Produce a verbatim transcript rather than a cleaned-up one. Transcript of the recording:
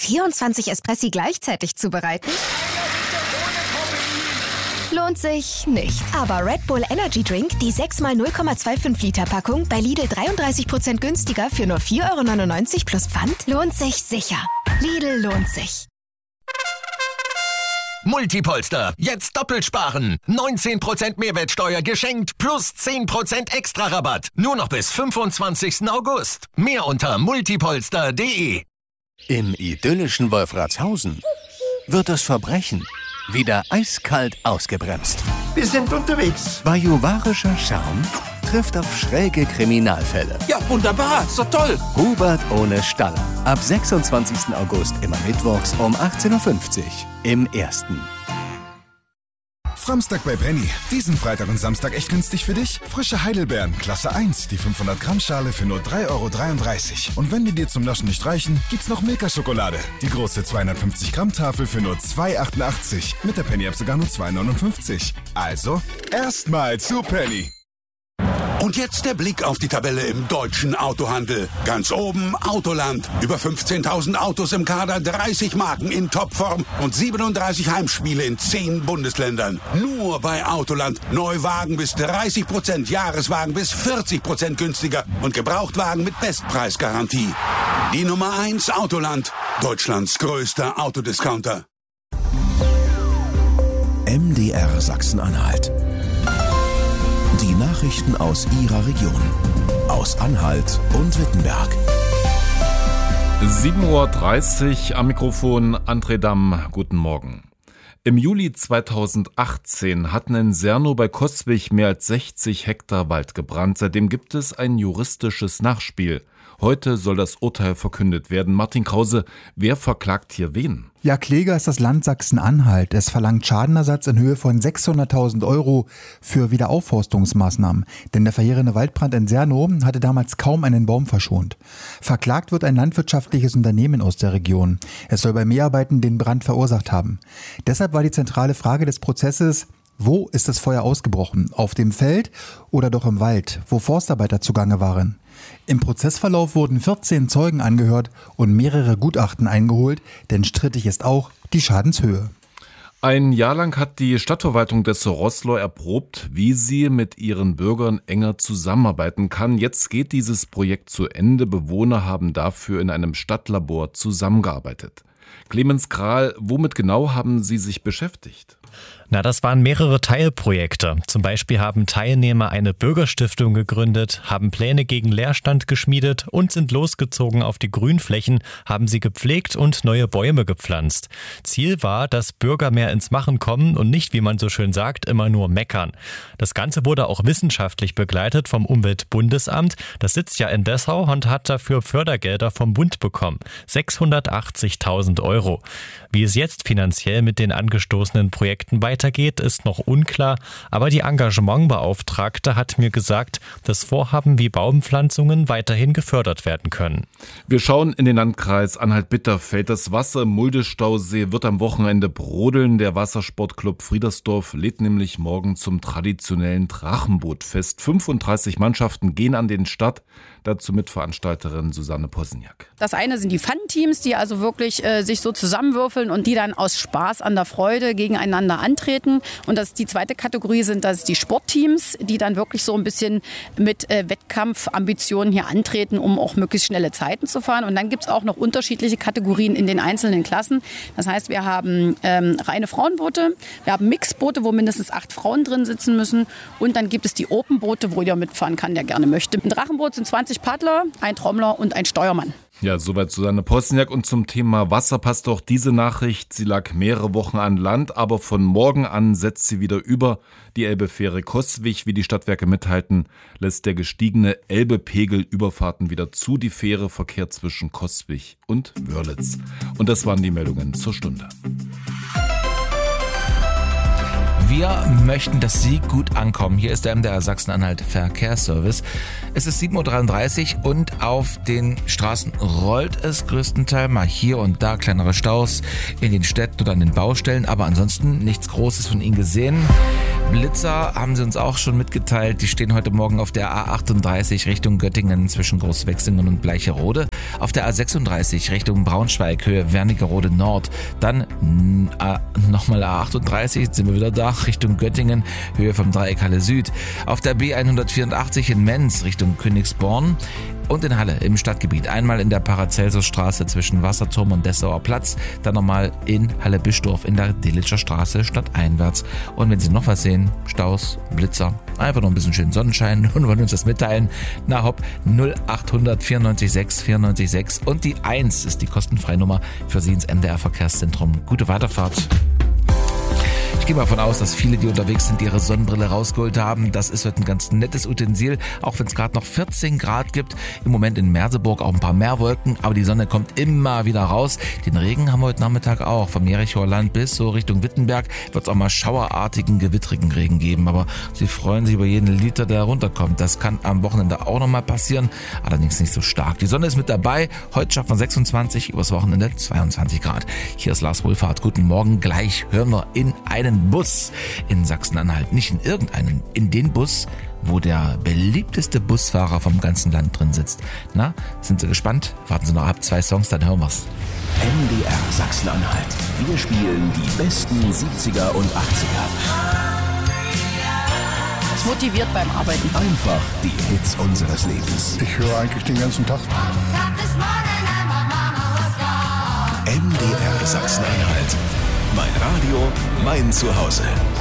vierundzwanzig Espressi gleichzeitig zubereiten? Lohnt sich nicht. Aber Red Bull Energy Drink, die sechs mal null Komma fünfundzwanzig Liter Packung, bei Lidl dreiunddreißig Prozent günstiger für nur vier Euro neunundneunzig plus Pfand, lohnt sich sicher. Lidl lohnt sich. Multipolster, jetzt doppelt sparen. neunzehn Prozent Mehrwertsteuer geschenkt plus zehn Prozent extra Rabatt. Nur noch bis fünfundzwanzigsten August. Mehr unter multipolster punkt de. Im idyllischen Wolfratshausen wird das Verbrechen wieder eiskalt ausgebremst. Wir sind unterwegs. Bajuwarischer Charme trifft auf schräge Kriminalfälle. Ja, wunderbar, ist doch toll. Hubert ohne Staller. Ab sechsundzwanzigsten August immer mittwochs um achtzehn Uhr fünfzig im Ersten. Samstag bei Penny. Diesen Freitag und Samstag echt günstig für dich? Frische Heidelbeeren, Klasse eins, die fünfhundert Gramm Schale für nur drei Euro dreiunddreißig. Und wenn die dir zum Naschen nicht reichen, gibt's noch Milka-Schokolade. Die große zweihundertfünfzig Gramm Tafel für nur zwei Euro achtundachtzig. Mit der Penny-App sogar nur zwei Euro neunundfünfzig. Also, erstmal zu Penny. Und jetzt der Blick auf die Tabelle im deutschen Autohandel. Ganz oben Autoland. Über fünfzehntausend Autos im Kader, dreißig Marken in Topform und siebenunddreißig Heimspiele in zehn Bundesländern. Nur bei Autoland. Neuwagen bis dreißig Prozent, Jahreswagen bis vierzig Prozent günstiger und Gebrauchtwagen mit Bestpreisgarantie. Die Nummer eins Autoland. Deutschlands größter Autodiscounter. M D R Sachsen-Anhalt. Die Nachrichten aus Ihrer Region. Aus Anhalt und Wittenberg. sieben Uhr dreißig am Mikrofon André Damm. Guten Morgen. Im Juli zweitausendachtzehn hatten in Sernow bei Coswig mehr als sechzig Hektar Wald gebrannt. Seitdem gibt es ein juristisches Nachspiel. Heute soll das Urteil verkündet werden. Martin Krause, wer verklagt hier wen? Ja, Kläger ist das Land Sachsen-Anhalt. Es verlangt Schadenersatz in Höhe von sechshunderttausend Euro für Wiederaufforstungsmaßnahmen. Denn der verheerende Waldbrand in Sernow hatte damals kaum einen Baum verschont. Verklagt wird ein landwirtschaftliches Unternehmen aus der Region. Es soll bei Mehrarbeiten den Brand verursacht haben. Deshalb war die zentrale Frage des Prozesses: Wo ist das Feuer ausgebrochen? Auf dem Feld oder doch im Wald, wo Forstarbeiter zugange waren? Im Prozessverlauf wurden vierzehn Zeugen angehört und mehrere Gutachten eingeholt, denn strittig ist auch die Schadenshöhe. Ein Jahr lang hat die Stadtverwaltung des Roßlau erprobt, wie sie mit ihren Bürgern enger zusammenarbeiten kann. Jetzt geht dieses Projekt zu Ende. Bewohner haben dafür in einem Stadtlabor zusammengearbeitet. Clemens Kral, womit genau haben Sie sich beschäftigt? Na, das waren mehrere Teilprojekte. Zum Beispiel haben Teilnehmer eine Bürgerstiftung gegründet, haben Pläne gegen Leerstand geschmiedet und sind losgezogen auf die Grünflächen, haben sie gepflegt und neue Bäume gepflanzt. Ziel war, dass Bürger mehr ins Machen kommen und nicht, wie man so schön sagt, immer nur meckern. Das Ganze wurde auch wissenschaftlich begleitet vom Umweltbundesamt. Das sitzt ja in Dessau und hat dafür Fördergelder vom Bund bekommen. sechshundertachtzigtausend Euro. Wie es jetzt finanziell mit den angestoßenen Projekten weitergeht, ist noch unklar, aber die Engagementbeauftragte hat mir gesagt, dass Vorhaben wie Baumpflanzungen weiterhin gefördert werden können. Wir schauen in den Landkreis Anhalt-Bitterfeld. Das Wasser im Mulde-Stausee wird am Wochenende brodeln. Der Wassersportclub Friedersdorf lädt nämlich morgen zum traditionellen Drachenbootfest. fünfunddreißig Mannschaften gehen an den Start. Dazu Mitveranstalterin Susanne Posniak. Das eine sind die Fun-Teams, die also wirklich äh, sich so zusammenwürfeln und die dann aus Spaß an der Freude gegeneinander antreten. Und das die zweite Kategorie sind das die Sportteams, die dann wirklich so ein bisschen mit äh, Wettkampfambitionen hier antreten, um auch möglichst schnelle Zeiten zu fahren. Und dann gibt es auch noch unterschiedliche Kategorien in den einzelnen Klassen. Das heißt, wir haben ähm, reine Frauenboote, wir haben Mixboote, wo mindestens acht Frauen drin sitzen müssen. Und dann gibt es die Open-Boote, wo jeder mitfahren kann, der gerne möchte. Ein Drachenboot sind zwanzig Paddler, ein Trommler und ein Steuermann. Ja, soweit Susanne Posniak. Und zum Thema Wasser passt auch diese Nachricht. Sie lag mehrere Wochen an Land, aber von morgen an setzt sie wieder über. Die Elbefähre Coswig, wie die Stadtwerke mithalten, lässt der gestiegene Elbepegel Überfahrten wieder zu. Die Fähre verkehrt zwischen Coswig und Wörlitz. Und das waren die Meldungen zur Stunde. Wir möchten, dass Sie gut ankommen. Hier ist der M D R Sachsen-Anhalt Verkehrsservice. Es ist sieben Uhr dreiunddreißig und auf den Straßen rollt es größtenteils. Mal hier und da kleinere Staus in den Städten oder an den Baustellen, aber ansonsten nichts Großes von Ihnen gesehen. Blitzer haben sie uns auch schon mitgeteilt. Die stehen heute Morgen auf der A achtunddreißig Richtung Göttingen zwischen Großwechsingen und Bleicherode. Auf der A sechsunddreißig Richtung Braunschweig, Höhe Wernigerode Nord. Dann äh, nochmal A achtunddreißig, jetzt sind wir wieder da, Richtung Göttingen, Höhe vom Dreieck Halle Süd. Auf der B hundertvierundachtzig in Menz Richtung Königsborn. Und in Halle im Stadtgebiet. Einmal in der Paracelsusstraße zwischen Wasserturm und Dessauer Platz. Dann nochmal in Halle-Bischdorf in der Delitzscher Straße stadteinwärts. Und wenn Sie noch was sehen, Staus, Blitzer, einfach noch ein bisschen schön Sonnenschein und wollen uns das mitteilen. Na hopp, null achthundert vierundneunzig sechs vierundneunzig sechs und die eins ist die kostenfreie Nummer für Sie ins M D R Verkehrszentrum. Gute Weiterfahrt. Ich gehe mal davon aus, dass viele, die unterwegs sind, ihre Sonnenbrille rausgeholt haben. Das ist heute ein ganz nettes Utensil, auch wenn es gerade noch vierzehn Grad gibt. Im Moment in Merseburg auch ein paar mehr Wolken, aber die Sonne kommt immer wieder raus. Den Regen haben wir heute Nachmittag auch. Vom Jerichoer Land bis so Richtung Wittenberg wird es auch mal schauerartigen, gewittrigen Regen geben. Aber Sie freuen sich über jeden Liter, der runterkommt. Das kann am Wochenende auch nochmal passieren, allerdings nicht so stark. Die Sonne ist mit dabei. Heute schaffen wir sechsundzwanzig, übers Wochenende zweiundzwanzig Grad. Hier ist Lars Wohlfahrt. Guten Morgen. Gleich hören wir in einen Bus in Sachsen-Anhalt. Nicht in irgendeinen, in den Bus, wo der beliebteste Busfahrer vom ganzen Land drin sitzt. Na, sind Sie gespannt? Warten Sie noch ab, zwei Songs, dann hören wir's. M D R Sachsen-Anhalt. Wir spielen die besten siebziger und achtziger. Das motiviert beim Arbeiten. Einfach die Hits unseres Lebens. Ich höre eigentlich den ganzen Tag. M D R Sachsen-Anhalt. Mein Radio, mein Zuhause.